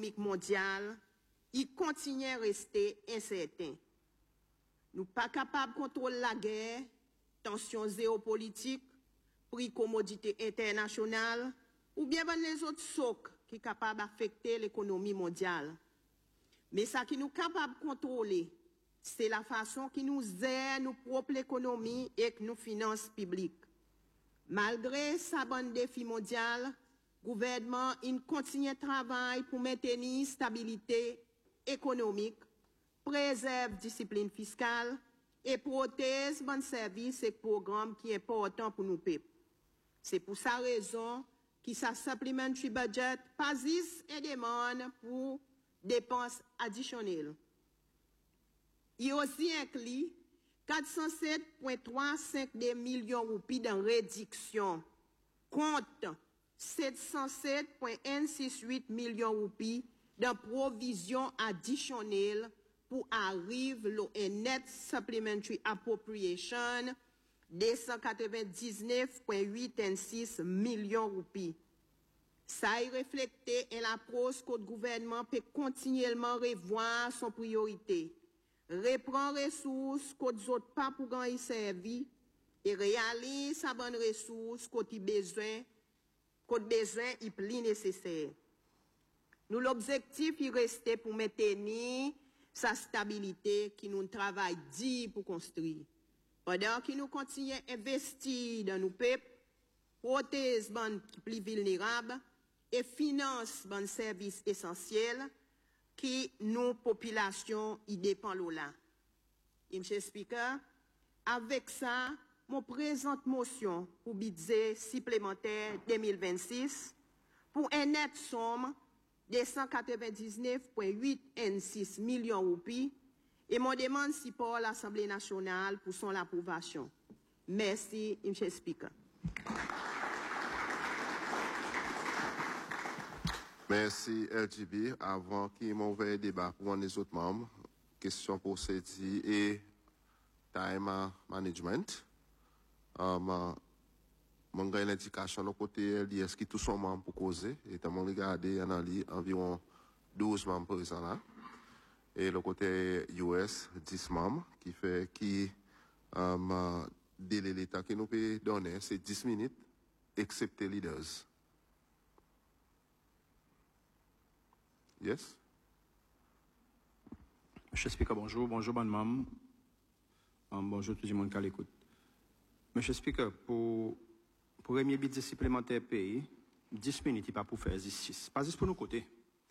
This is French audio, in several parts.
économique mondial, il continue à rester incertain. Nous ne sommes pas capables de contrôler la guerre, tensions géopolitiques, prix commodité internationale, ou bien les autres socs qui sont capables d'affecter l'économie mondiale. Mais ce qui nous est capable de contrôler, c'est la façon qui nous aide nos propres économies et nos finances publiques. Malgré sa bonne défi mondial, le gouvernement continue de travailler pour maintenir stabilité économique, préserve discipline fiscale et protège bon services et programmes qui sont importants pour nous peuples. C'est pour sa raison que sa supplementary budget passe et demande pour dépenses additionnelles. Il aussi inclut 407,35 millions de roupies de réduction contre 707,168 millions de roupies de provisions additionnelles pour arriver à net supplementary appropriation de 199,86 millions de roupies. Ça y reflété et l'approche que le gouvernement peut continuellement revoir son priorité, reprendre ressources que les autres pas pour gagner servi et réaliser sa bonne ressource que besoin est plus nécessaire. Nous l'objectif il restait pour maintenir sa stabilité qui nous travaille dit pour construire. Pendant que nous continuons à investir dans nos peuples, protéger les plus vulnérables et finance les services essentiels qui nos populations y dépendent là. Monsieur le Speaker, avec ça, mon présente motion pour budget supplémentaire 2026 pour un net somme de 199,86 millions de roupies et mon demande support à l'Assemblée nationale pour son approbation. Merci, Monsieur le Speaker. Merci, LGB. Avant qu'il m'ouvre débat pour les autres membres, question pour Seti et time management. Mon gars, l'indication de côté LDS qui tous sont membres pour causer. Et t'as regardé, il y en a environ 12 membres présents là. Et le côté US, 10 membres, qui fait délai l'état qui nous peut donner, c'est 10 minutes, excepté leaders. Yes? Monsieur le Speaker, bonjour. Bonjour, bonne maman. Bonjour tout le monde qui l'écoute. Monsieur le Speaker, pour premier budget supplémentaire pays, 10 minutes, il pas pour faire justice. Pas juste pour nous côté.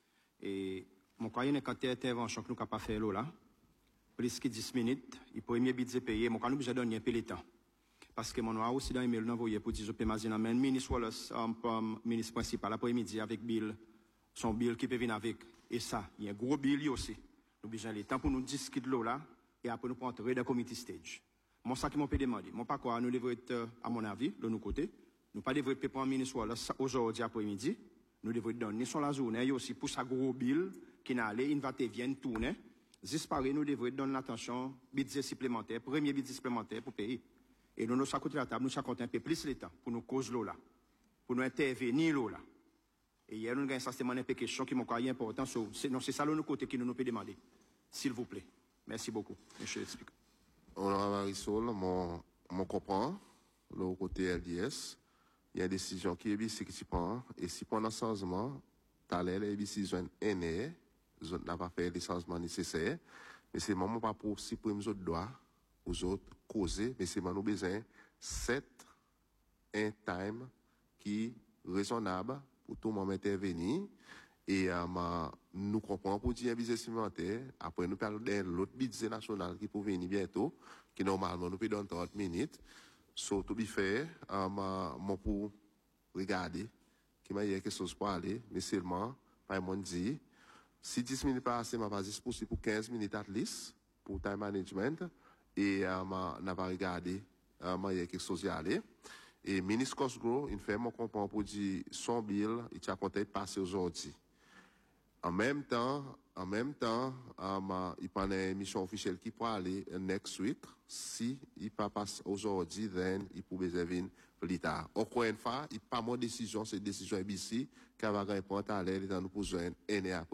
Et mon croyant est quand intervention que nous capable faire là, plus que 10 minutes, il premier budget payé, mon nous besoin donner un peu de temps. Parce que mon a aussi dans email envoyé pour dire que Mazina men ministre Wallace ministre principal après-midi avec Bill, son Bill qui peut venir avec. Et ça, il y a un gros Bill aussi. Nous besoin de temps pour nous discuter là et après nous pour entrer dans le committee stage. Mon ça qui m'ont demandé, mon pas quoi nous devons être à mon avis de nos côtés, nous pas devons être prendre ministre Wallace aujourd'hui après-midi. Nous devons donner sur la journée aussi pour sa gros bill qui n'a allé, il va te vienne tourner. Disparaît, nous devons donner l'attention, budget supplémentaire, premier budget supplémentaire pour payer. Et nous, à côté de la table, nous sommes un peu plus l'État pour nous causer l'eau là, pour nous intervenir l'eau là. Et hier, nous avons essentiellement un peu de questions qui m'ont carré important. C'est ça l'autre côté qui nous peut demander. S'il vous plaît. Merci beaucoup, monsieur le Speaker. Honorable Marisol, mon comprend, le côté LDS. Il y a une décision qui est ici qui tu prends, et si pendant le changement, tu as les décisions aînées, je n'ai pas fait les changements nécessaires, mais c'est moment pas pour supprimer les autres droits, aux autres causer, mais c'est maintenant besoin set un time qui est raisonnable pour tout le monde intervenir, et nous comprenons pour dire un budget supplémentaire, après nous parlons de l'autre budget national qui peut venir bientôt, qui normalement nous peut donner 30 minutes, so, tout bien fait, mon pour regarder, qui m'a dit quelque chose pour aller, mais seulement, par mon dit, si 10 minutes passent, m'a pas disposé pour 15 minutes at least, pour time management, et, n'a pas regardé, m'a dit quelque chose y aller. Et, ministre Cosgrove, il fait mon comprend pour dire, son bill, il t'a compté passer aujourd'hui. En même temps, il prend une mission officielle qui peut aller next week. Si il pas passe aujourd'hui, then il peut venir plus tard. Encore une fois, il pas mon décision, c'est décision ABC, qui va répondre à l'aide dans nous besoin,